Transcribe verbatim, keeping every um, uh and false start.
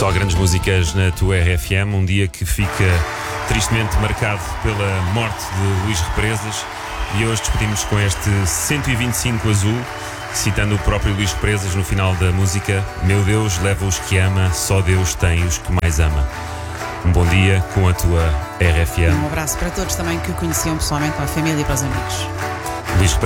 Só grandes músicas na tua R F M. Um dia que fica tristemente marcado pela morte de Luís Represas. E hoje despedimos com este cento e vinte e cinco azul, citando o próprio Luís Represas no final da música: meu Deus leva os que ama, só Deus tem os que mais ama. Um bom dia com a tua R F M. Um abraço para todos também que conheciam pessoalmente, para a família e para os amigos. Luís